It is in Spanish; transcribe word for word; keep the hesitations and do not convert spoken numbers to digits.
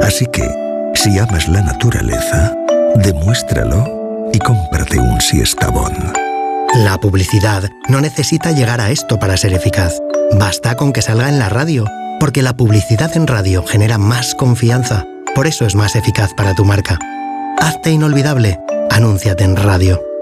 Así que, si amas la naturaleza, demuéstralo y cómprate un Siestabón. La publicidad no necesita llegar a esto para ser eficaz. Basta con que salga en la radio, porque la publicidad en radio genera más confianza. Por eso es más eficaz para tu marca. Hazte inolvidable. Anúnciate en radio.